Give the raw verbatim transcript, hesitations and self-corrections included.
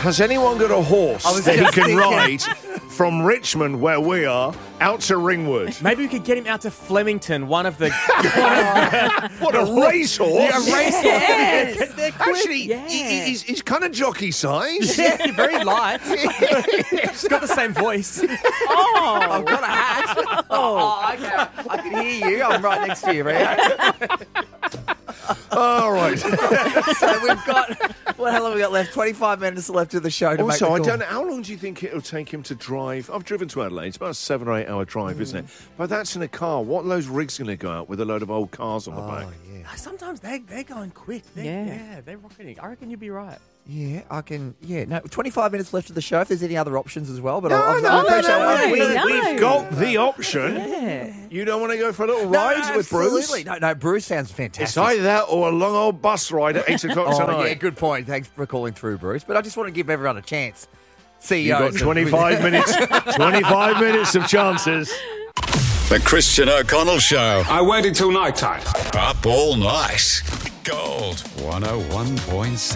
has anyone got a horse I was that he just can thinking. ride from Richmond, where we are, out to Ringwood? Maybe we could get him out to Flemington, one of the... What, a racehorse? Yeah, a racehorse. Yes. Get there quick. Actually, yeah. he, he's, he's kind of jockey size. Yeah, very light. He's got the same voice. Oh, I've got a hat. Oh, okay. I can hear you. I'm right next to you, right? All right. So we've got, what the hell have we got left? twenty-five minutes left of the show to Also, make I the don't call. know, how long do you think it'll take him to drive? I've driven to Adelaide. It's about a seven or eight hour drive, isn't it? But that's in a car. What are those rigs going to go out with a load of old cars on the back? yeah. Sometimes they, they're going quick. They're, Yeah. yeah. they're rocketing. I reckon you'd be right. Yeah, I can. Yeah, no, twenty-five minutes left of the show. If there's any other options as well, but No, I'll, no, I'll no, appreciate no, it. we, no. We've got the option. yeah. You don't want to go for a little No, ride with Bruce? absolutely. No, no, Bruce sounds It's fantastic. either that or a long old bus ride at eight o'clock Oh, tonight. yeah, good point. Thanks for calling through, Bruce. But I just want to give everyone a chance. C E You've Os got twenty-five minutes. twenty-five minutes of chances. The Christian O'Connell Show. I waited till night time. Up all night. Gold one oh one point seven.